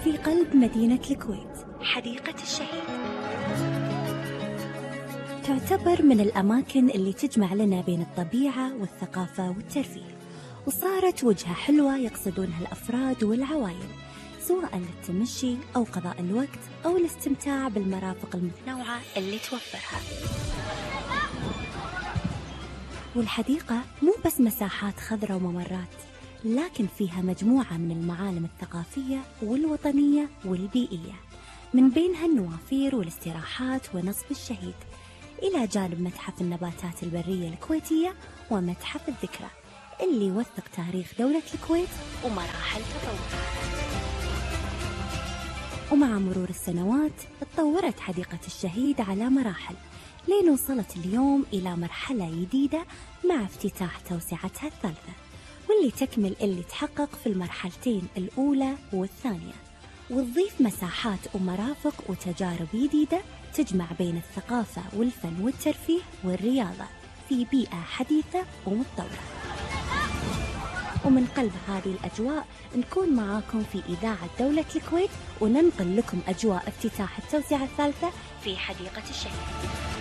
في قلب مدينة الكويت حديقة الشهيد تعتبر من الأماكن اللي تجمع لنا بين الطبيعة والثقافة والترفيه، وصارت وجهة حلوة يقصدونها الأفراد والعوائل سواء للتمشي أو قضاء الوقت أو الاستمتاع بالمرافق المتنوعة اللي توفرها. والحديقة مو بس مساحات خضراء وممرات، لكن فيها مجموعة من المعالم الثقافية والوطنية والبيئية، من بينها النوافير والاستراحات ونصب الشهيد، إلى جانب متحف النباتات البرية الكويتية ومتحف الذكرى اللي يوثق تاريخ دولة الكويت ومراحل تطورها. ومع مرور السنوات اتطورت حديقة الشهيد على مراحل لين وصلت اليوم إلى مرحلة جديدة مع افتتاح توسعتها الثالثة، واللي تكمل اللي تحقق في المرحلتين الأولى والثانية، وتضيف مساحات ومرافق وتجارب جديدة تجمع بين الثقافة والفن والترفيه والرياضة في بيئة حديثة ومتطورة. ومن قلب هذه الأجواء نكون معاكم في إذاعة دولة الكويت وننقل لكم أجواء افتتاح التوسعة الثالثة في حديقة الشهيد.